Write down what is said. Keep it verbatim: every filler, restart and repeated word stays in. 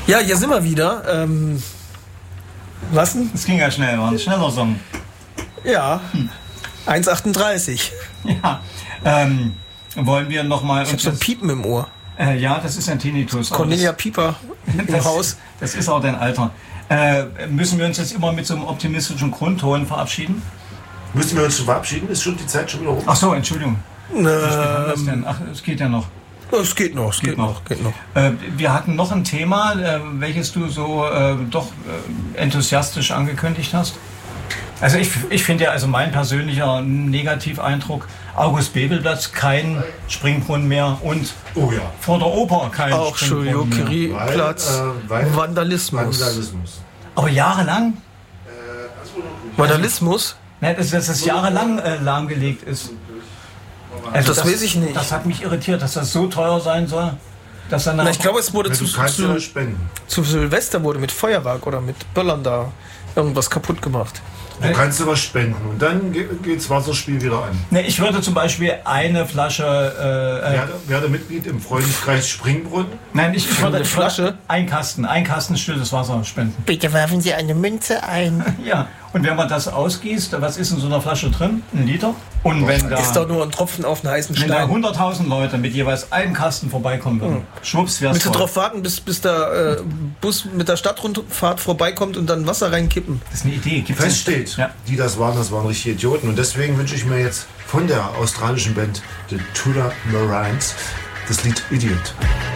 Ja, hier sind wir wieder. Ähm, was denn? Das ging ja schnell, war ein schneller Song. Ja, hm. eins achtunddreißig. Ja, ähm, wollen wir nochmal... Ich hab so ein Piepen im Ohr. Äh, ja, das ist ein Tinnitus. Cornelia das, Pieper im das, Haus. Das ist auch dein Alter. Äh, müssen wir uns jetzt immer mit so einem optimistischen Grundton verabschieden? Müssen wir uns schon verabschieden? Ist schon die Zeit schon wieder rum? Ach so, Entschuldigung. Ähm, Wie spät haben wir das denn? Ach, es geht ja noch. Es geht noch, es geht, geht noch. noch. Geht noch. Äh, wir hatten noch ein Thema, äh, welches du so äh, doch äh, enthusiastisch angekündigt hast. Also ich, ich finde ja, also mein persönlicher Negativeindruck, August-Bebel-Platz, kein Springbrunnen mehr und oh ja. vor der Oper kein auch Springbrunnen mehr. Auch Julius-Curie-Platz, äh, Vandalismus. Vandalismus. Aber jahrelang? Äh, Vandalismus? Ne, dass, dass das jahrelang äh, lahmgelegt ist. Also das, das weiß ich nicht. Das hat mich irritiert, dass das so teuer sein soll. Dass dann Na, ich glaube, es wurde zu, zu, zu Silvester wurde mit Feuerwerk oder mit Böllern da irgendwas kaputt gemacht. Du kannst aber spenden und dann geht das Wasserspiel wieder an. Ne, ich würde zum Beispiel eine Flasche... Äh, werde, werde Mitglied im Freundeskreis Springbrunnen. Nein, ich, ich würde eine Flasche. Ein Kasten, ein Kasten stilles Wasser spenden. Bitte werfen Sie eine Münze ein. Ja, und wenn man das ausgießt, was ist in so einer Flasche drin? Ein Liter? Und wenn da... Ist doch nur ein Tropfen auf einen heißen Stein. Wenn da hunderttausend Leute mit jeweils einem Kasten vorbeikommen würden, hm. schwupps, wär's Willst du darauf warten, bis, bis der äh, Bus mit der Stadtrundfahrt vorbeikommt und dann Wasser reinkippen? Das ist eine Idee. Gibt's Feststeht, ja. Die das waren, das waren richtige Idioten. Und deswegen wünsche ich mir jetzt von der australischen Band The Tudor Marines das Lied Idiot.